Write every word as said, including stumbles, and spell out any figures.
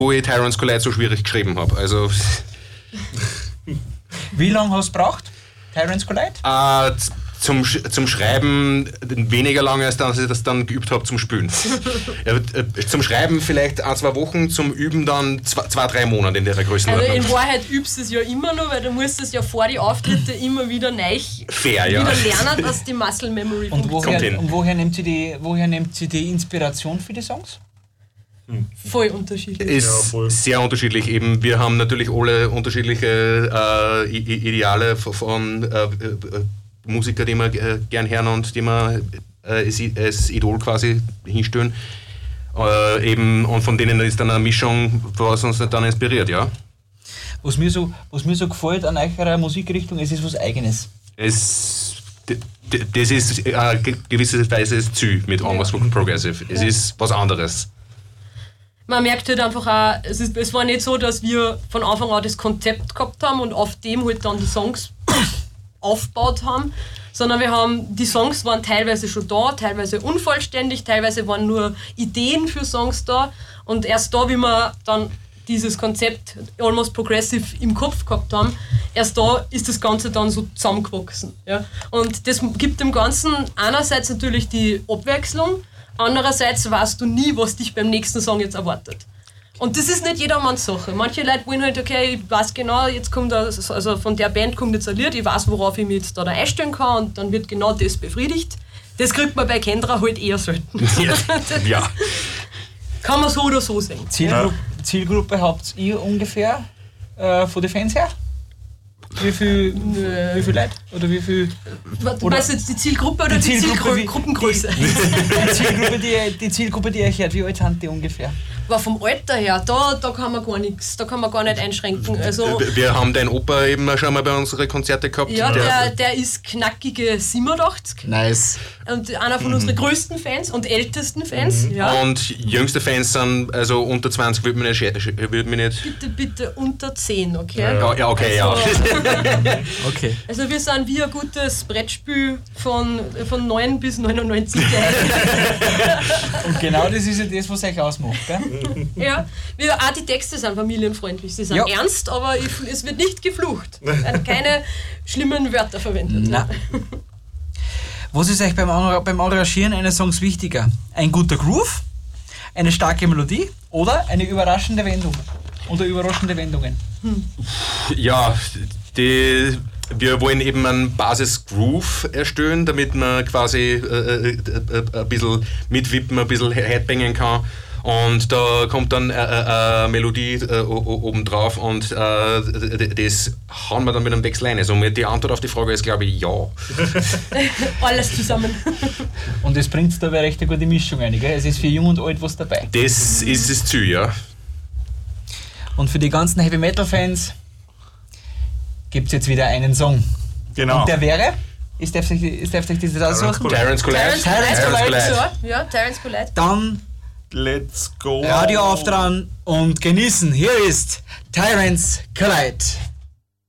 wo ich Tyrants Collide so schwierig geschrieben habe. Also wie lange hast du gebraucht, Tyrants Collide? Äh, zum, zum Schreiben weniger lange, als dass ich das dann geübt habe zum Spielen. Ja, zum Schreiben vielleicht ein, zwei Wochen, zum Üben dann zwei, zwei drei Monate in der Größenordnung. Also in Wahrheit übst du es ja immer noch, weil du musst es ja vor die Auftritte immer wieder neu Fair, wieder ja. lernen, dass die Muscle Memory und funktioniert. woher, und woher nimmt, sie die, woher nimmt sie die Inspiration für die Songs? Hm. Voll unterschiedlich. Ist ja, voll. sehr unterschiedlich. Eben, wir haben natürlich alle unterschiedliche äh, Ideale von äh, äh, Musiker, die wir äh, gern hören und die wir äh, als, als Idol quasi hinstellen. Äh, eben, und von denen ist dann eine Mischung, was uns dann inspiriert, ja. Was mir so, was mir so gefällt an eurer Musikrichtung, es ist was Eigenes. Es, d- d- das ist äh, gewisse Weise das Ziel mit Almost Progressive. Es Ja. ist was anderes. Man merkt halt einfach auch, es, ist, es war nicht so, dass wir von Anfang an das Konzept gehabt haben und auf dem halt dann die Songs aufgebaut haben, sondern wir haben, die Songs waren teilweise schon da, teilweise unvollständig, teilweise waren nur Ideen für Songs da und erst da, wie wir dann dieses Konzept Almost Progressive im Kopf gehabt haben, erst da ist das Ganze dann so zusammengewachsen. Ja? Und das gibt dem Ganzen einerseits natürlich die Abwechslung, andererseits weißt du nie, was dich beim nächsten Song jetzt erwartet. Und das ist nicht jedermanns Sache. Manche Leute wollen halt, okay, ich weiß genau, jetzt kommt das, also von der Band kommt jetzt ein Lied, ich weiß, worauf ich mich jetzt da einstellen kann und dann wird genau das befriedigt. Das kriegt man bei Kendra halt eher selten. Ja. Kann man so oder so sehen. Zielgruppe, Zielgruppe habt ihr ungefähr äh, von den Fans her? Wie viel, Nö. wie viel Leute? Oder wie viel? Du meinst jetzt die Zielgruppe oder die, Die Zielgruppe, wie- Zielgruppengröße? Die Zielgruppe, die, die Zielgruppe, die ihr hört, wie alt sind die ungefähr? Aber vom Alter her, da, da kann man gar nichts, da kann man gar nicht einschränken. Also, Wir haben den Opa eben schon mal bei unseren Konzerten gehabt. ja, der, der ist knackige siebenundachtzig Nice. und einer von unseren größten Fans und ältesten Fans. Ja. Und jüngste Fans sind, also unter zwanzig würde mich nicht, sch- würde mich nicht. Bitte, bitte unter zehn, okay? Ja, ja, okay, ja. Also, Okay. also wir sind wie ein gutes Brettspiel von, von neun bis neunundneunzig geil. Und genau das ist ja das, was euch ausmacht, gell? Ja, wir, auch die Texte sind familienfreundlich. Sie sind Ja. ernst, aber ich, es wird nicht geflucht. Es werden keine schlimmen Wörter verwendet. Na. Was ist euch beim, Arra- beim Arrangieren eines Songs wichtiger? Ein guter Groove, eine starke Melodie oder eine überraschende Wendung? Oder überraschende Wendungen? Ja, die, wir wollen eben einen Basis-Groove erstellen, damit man quasi äh, äh, äh, ein bisschen mitwippen, ein bisschen headbangen kann. Und da kommt dann eine äh, äh, Melodie äh, oben drauf und äh, das hauen wir dann mit einem Wechsel rein. Also die Antwort auf die Frage ist, glaube ich, ja. Alles zusammen. Und das bringt da eine recht gute Mischung rein, gell? Es ist für jung und alt was dabei. Das ist das Ziel, ja. Und für die ganzen Heavy Metal Fans gibt es jetzt wieder einen Song. Genau. Und der wäre? Ist darf sich, ist darf sich das aussuchen? Terence Collide. Terence Terence Collide. Collide. So, ja, Terence Collide. Dann Let's go. Radio auf dran und genießen. Hier ist Tyrants Collide.